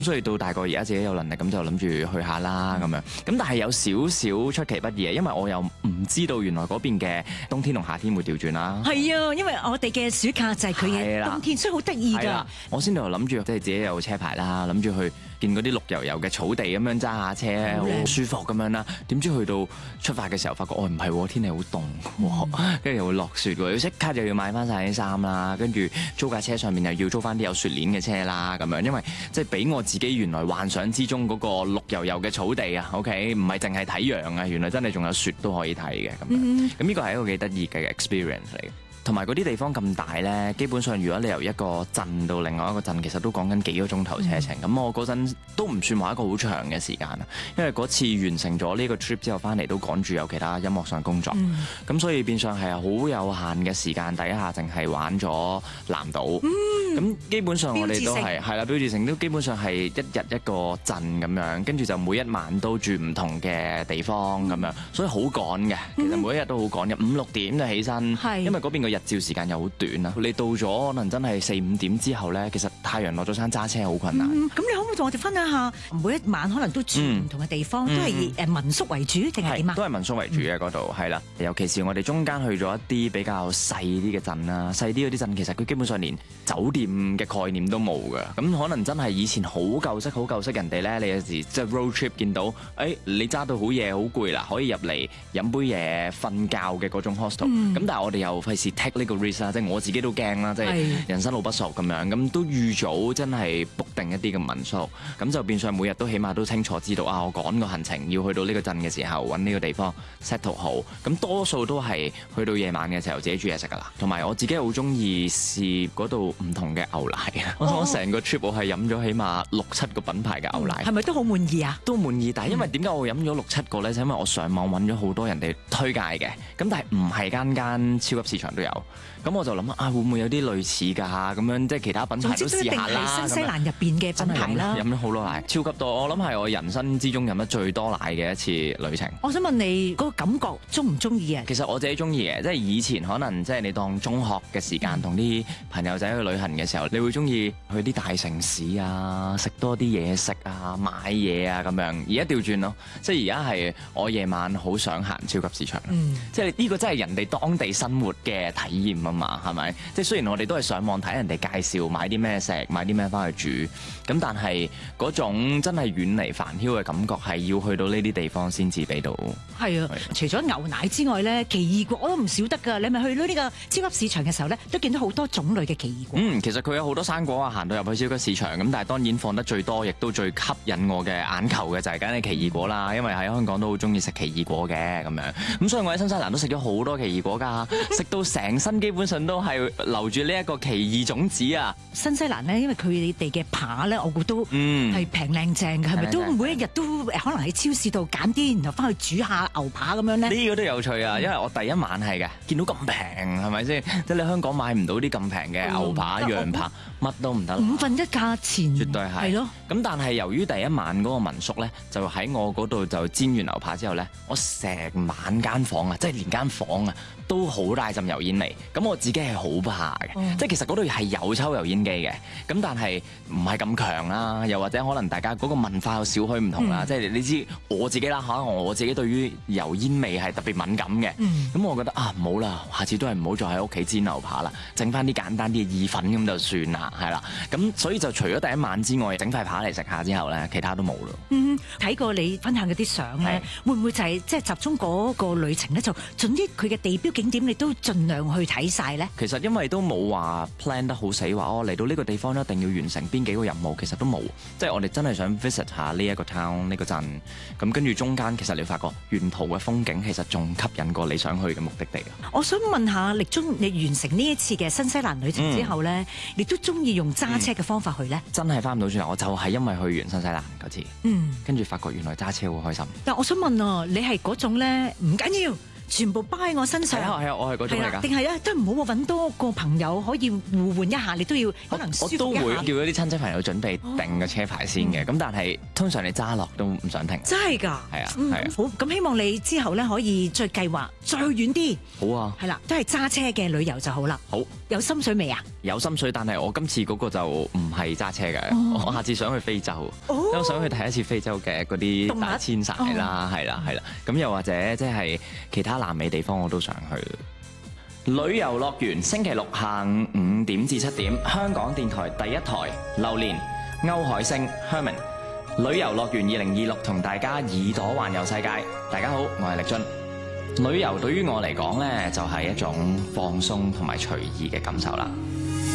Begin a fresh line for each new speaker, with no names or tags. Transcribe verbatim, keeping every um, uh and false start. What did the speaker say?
所以到大個而家自己有能力咁就諗住去下啦咁樣。咁但係有少少出其不意，因為我又唔知道原來嗰邊嘅冬天同夏天會調轉啦。
係啊，因為我哋嘅暑假就係佢嘅冬天，所以好得意㗎。
我先頭諗住即係自己有車牌啦，諗住去見嗰啲綠油油嘅草地咁樣揸下車，好舒服咁樣啦。點知去到出發嘅時候，發覺哦唔係喎，天氣好凍喎，跟住又會落雪喎，要即刻就要買翻晒啲衫啦，跟住租架車上面又要租翻啲有雪鏈嘅車啦咁樣，因為即係俾我自己原來幻想之中嗰個綠油油嘅草地啊 ，OK， 唔係淨係睇陽啊，原來真係仲有雪都可以睇嘅咁樣。咁呢個係一個幾得意嘅 experience 嚟嘅。同埋嗰啲地方咁大咧，基本上如果你由一個鎮到另外一個鎮，其實都講緊幾個鐘頭車程。咁、嗯、我嗰陣都唔算話一個好長嘅時間啊，因為嗰次完成咗呢個 trip 之後翻嚟都趕住有其他音樂上工作，咁、嗯、所以變相係好有限嘅時間底下，淨係玩咗南島。咁、嗯、基本上我哋都係係啦，標誌城都基本上係一日一個鎮咁樣，跟住就每一晚都住唔同嘅地方咁樣，嗯、所以好趕嘅。其實每一日都好趕嘅，五六點就起身，是因為嗰邊個日照時間又好短啊！你到咗可能真係四五點之後咧，其實太陽落咗山揸車好困難。咁、嗯、你可唔可以同我哋分享下，每一晚可能都住唔同嘅地方，嗯、都係誒民宿為主定係點啊？都係民宿為主嘅嗰度，係啦、嗯。尤其是我哋中間去咗一啲比較細啲嘅鎮啦，細啲嗰啲鎮其實佢基本上連酒店嘅概念都冇㗎。咁可能真係以前好舊式、好舊式人哋咧，你有時即係 road trip 見到，誒、哎、你揸到好夜、好攰啦，可以入嚟飲杯嘢、瞓覺嘅嗰種 hostel、嗯。咁但係我哋又費事 take 呢個 risk 啦，即係我自己都驚啦，即係人生路不熟咁樣，咁都預早真係 book 定一啲嘅民宿，咁就變相每日都起碼都清楚知道啊，我趕個行程要去到呢個鎮嘅時候，揾呢個地方 settle 好，咁多數都係去到夜晚嘅時候自己煮嘢食噶啦，同埋我自己好中意試嗰度唔同嘅牛奶啊！哦、我成個 trip 我係飲咗起碼六七個品牌嘅牛奶，
係咪、嗯、都好滿意啊？都
滿意，但係因為點解我飲咗六七個咧？就因為我上網揾咗好多人哋推介嘅，咁但係唔係間間超級市場都有。咁我就諗啊，會唔會有啲類似㗎咁樣，即係其他品牌都試下啦。
新西蘭入邊嘅品牌啦，
飲咗好多奶，超級多。我諗係我人生之中飲得最多奶嘅一次旅程。
我想問你嗰個感覺中唔中意啊？
其實我自己中意嘅，即係以前可能即係你當中學嘅時間，同啲朋友仔去旅行嘅時候，你會中意去啲大城市啊，食多啲嘢食啊，買嘢啊咁樣。而家調轉咯，即係而家係我夜晚好想行超級市場，嗯、即係呢個真係人哋當地生活嘅體驗啊嘛，係咪？即係雖然我哋都係上網睇人哋介紹買啲咩食，買啲咩翻去煮，咁但係嗰種真係遠離煩囂嘅感覺係要去到呢啲地方先至俾到。係啊，
係啊，除咗牛奶之外咧，奇異果我都唔少得㗎。你咪去到呢個超級市場嘅時候咧，都見到好多種類嘅奇異果。
嗯，其實佢有好多生果啊，行到入去超級市場咁，但係當然放得最多，亦都最吸引我嘅眼球嘅就係梗係奇異果啦。因為喺香港都好中意食奇異果嘅咁樣，咁所以我喺新西蘭都食咗好多奇異果㗎，食到成身基本上都係留住呢一個奇異種子啊！
新西蘭咧，因為佢哋嘅扒咧，我估都係平靚正嘅，係咪、嗯、都每一日都可能喺超市度揀啲，然後翻去煮下牛扒咁樣咧？呢
個都有趣啊！因為我第一晚係嘅，見到咁平係咪先？即係你香港買唔到啲咁平嘅牛扒、嗯、羊扒，乜都唔得。
五分一價錢，
絕對係。係咯。咁但係由於第一晚嗰個民宿咧，就喺我嗰度就煎完牛扒之後咧，我成晚間房啊，即係連間房啊，都好大陣油煙味。咁我自己係好怕嘅，嗯、即係其實嗰度係有抽油煙機嘅，咁但係唔係咁強啦。又或者可能大家嗰個文化有少許唔同啦。嗯、即係你知我自己啦，可能我自己對於油煙味係特別敏感嘅。咁、嗯、我覺得啊，唔好啦，下次都係唔好再喺屋企煎牛扒啦，整翻啲簡單啲嘅意粉咁就算啦，係啦。咁所以就除咗第一晚之外，整塊扒嚟食下之後咧，其他都冇咯。
嗯，睇過你分享嗰啲相咧，是會唔會就係即係集中嗰個旅程咧，就盡啲佢嘅地標景點，你都盡量去睇晒咧？
其實因為都冇話 plan 得好死，話哦嚟到呢個地方一定要完成邊幾個任務，其實都冇。即係我哋真係想 visit 下呢一個 town 呢個鎮，咁跟住中間其實你發覺沿途嘅風景其實仲吸引過你想去嘅目的地。
我想問下，力中你完成呢一次嘅新西蘭旅程之後咧，嗯、你都中意用揸車嘅方法去咧？
真係翻唔到轉頭，我就係因為去完新西蘭嗰次，嗯，跟住發覺原來揸車好開心。
但我想問啊，你係嗰種咧唔緊要，全部包喺我身上。
係啊係啊，我係嗰種嚟㗎。
定係咧都唔好揾多個朋友可以互換一下，你都要可能舒服一下。
我都會叫咗啲親戚朋友準備定個車牌先嘅。咁、哦、但係通常你揸落都唔想停。
真係㗎。係
啊係啊。
嗯、好，咁希望你之後咧可以再計劃再遠啲。
好啊。
係啦，都係揸車嘅旅遊就好啦。
好。
有心水未啊？
有心水，但係我今次嗰個就唔係揸車嘅，
哦、
我下次想去非洲，
哦、
因為我想去睇一次非洲嘅嗰啲大遷徙啦，係啦係啦，咁又或者即係其他南美地方我都想去。旅遊樂園星期六下午五點至七點，香港電台第一台，榴蓮、歐海星、Herman。旅遊樂園二零二六同大家耳朵環遊世界。大家好，我係力津。旅遊對於我嚟講呢，就係一種放鬆同埋隨意嘅感受啦。